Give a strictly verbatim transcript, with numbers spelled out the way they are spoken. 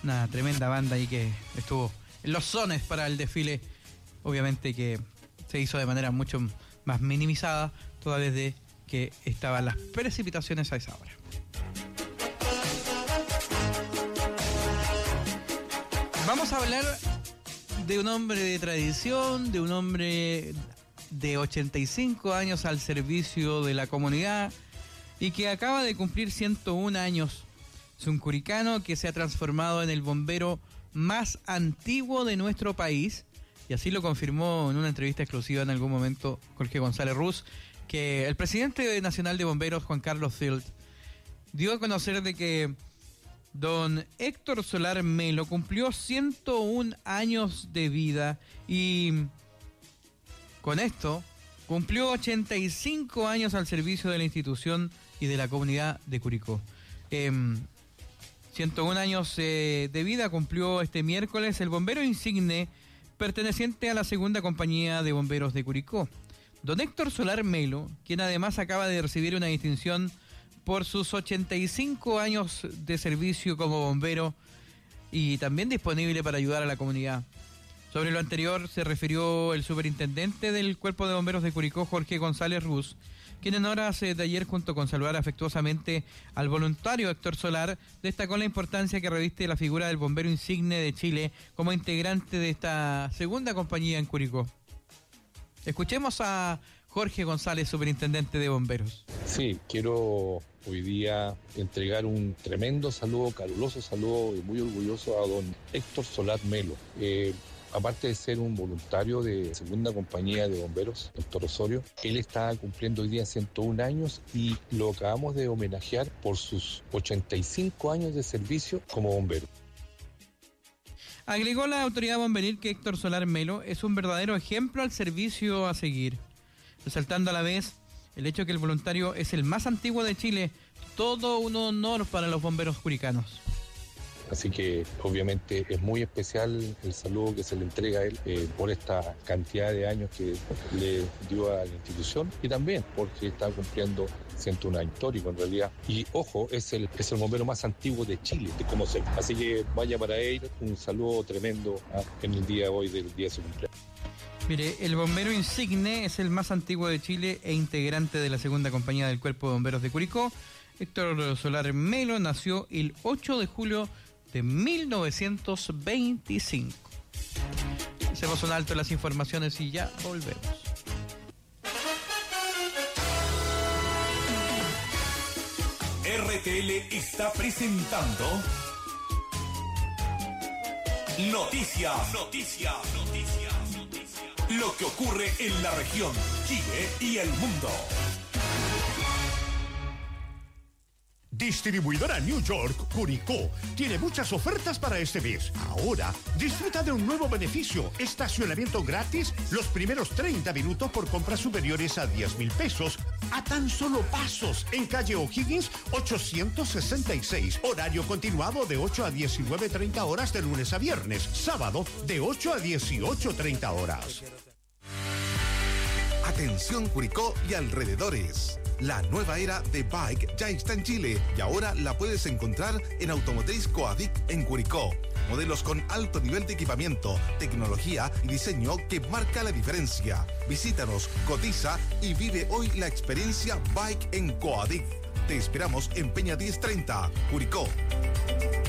Una tremenda banda ahí que estuvo en los sones para el desfile, obviamente que se hizo de manera mucho más minimizada, toda vez de que estaban las precipitaciones a esa hora. Vamos a hablar de un hombre de tradición, de un hombre de ochenta y cinco años al servicio de la comunidad y que acaba de cumplir ciento un años. Es un curicano que se ha transformado en el bombero más antiguo de nuestro país, y así lo confirmó en una entrevista exclusiva en algún momento Jorge González Rus, que el presidente nacional de bomberos, Juan Carlos Field, dio a conocer de que don Héctor Solar Melo cumplió ciento un años de vida y con esto cumplió ochenta y cinco años al servicio de la institución y de la comunidad de Curicó. Eh, ciento un años eh, de vida cumplió este miércoles el bombero insigne perteneciente a la segunda compañía de bomberos de Curicó, don Héctor Solar Melo, quien además acaba de recibir una distinción por sus ochenta y cinco años de servicio como bombero y también disponible para ayudar a la comunidad. Sobre lo anterior se refirió el superintendente del Cuerpo de Bomberos de Curicó, Jorge González Rus, quien en horas de ayer, junto con saludar afectuosamente al voluntario Héctor Solar, destacó la importancia que reviste la figura del bombero insigne de Chile como integrante de esta segunda compañía en Curicó. Escuchemos a Jorge González, superintendente de bomberos. Sí, quiero hoy día entregar un tremendo saludo, caluroso saludo y muy orgulloso a don Héctor Solar Melo. Eh, aparte de ser un voluntario de segunda compañía de bomberos, doctor Osorio, él está cumpliendo hoy día ciento un años y lo acabamos de homenajear por sus ochenta y cinco años de servicio como bombero. Agregó la autoridad bomberil que Héctor Solar Melo es un verdadero ejemplo al servicio a seguir, resaltando a la vez el hecho que el voluntario es el más antiguo de Chile, todo un honor para los bomberos curicanos. Así que obviamente es muy especial el saludo que se le entrega a él eh, por esta cantidad de años que le dio a la institución y también porque está cumpliendo ciento un años histórico en realidad. Y ojo, es el, es el bombero más antiguo de Chile, de como sé. Así que vaya para él un saludo tremendo a, en el día de hoy del día de su cumpleaños. Mire, el bombero insigne es el más antiguo de Chile e integrante de la segunda compañía del Cuerpo de Bomberos de Curicó. Héctor Solar Melo nació el ocho de julio de mil novecientos veinticinco. Hacemos un alto en las informaciones y ya volvemos. R T L está presentando Noticias, Noticias, Noticias, Noticias. Lo que ocurre en la región, Chile y el mundo. Distribuidora New York Curicó tiene muchas ofertas para este mes. Ahora, disfruta de un nuevo beneficio: estacionamiento gratis los primeros treinta minutos por compras superiores a diez mil pesos a tan solo pasos en calle O'Higgins ochocientos sesenta y seis. Horario continuado de ocho a diecinueve treinta horas de lunes a viernes. Sábado de ocho a dieciocho treinta horas. Atención Curicó y alrededores. La nueva era de Bike ya está en Chile y ahora la puedes encontrar en Automotriz Coadic en Curicó. Modelos con alto nivel de equipamiento, tecnología y diseño que marca la diferencia. Visítanos, cotiza y vive hoy la experiencia Bike en Coadic. Te esperamos en Peña diez treinta, Curicó.